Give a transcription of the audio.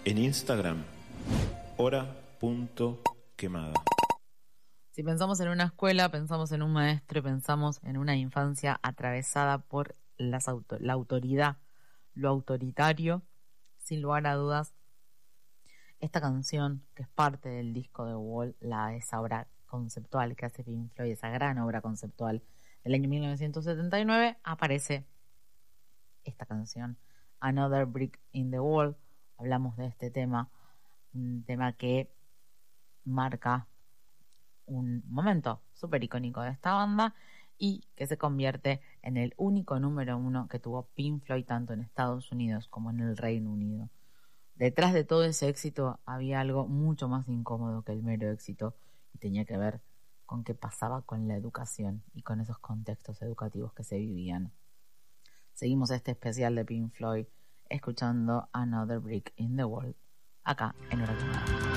En Instagram, hora.quemada. Si pensamos en una escuela, pensamos en un maestro y pensamos en una infancia atravesada por la autoridad, lo autoritario. Sin lugar a dudas, esta canción, que es parte del disco de Wall, esa obra conceptual que hace Pink Floyd, esa gran obra conceptual del año 1979, aparece esta canción, Another Brick in the Wall. Hablamos de este tema, un tema que marca un momento súper icónico de esta banda y que se convierte en el único número uno que tuvo Pink Floyd tanto en Estados Unidos como en el Reino Unido. Detrás de todo ese éxito había algo mucho más incómodo que el mero éxito y tenía que ver con qué pasaba con la educación y con esos contextos educativos que se vivían. Seguimos este especial de Pink Floyd escuchando Another Brick in the Wall acá en Hora Quemada.